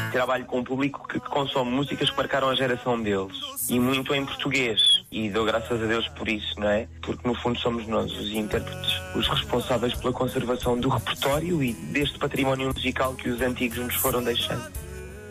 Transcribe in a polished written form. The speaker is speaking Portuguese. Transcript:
Trabalho com um público que consome músicas que marcaram a geração deles, e muito em português, e dou graças a Deus por isso, não é? Porque no fundo somos nós, os intérpretes, os responsáveis pela conservação do repertório e deste património musical que os antigos nos foram deixando.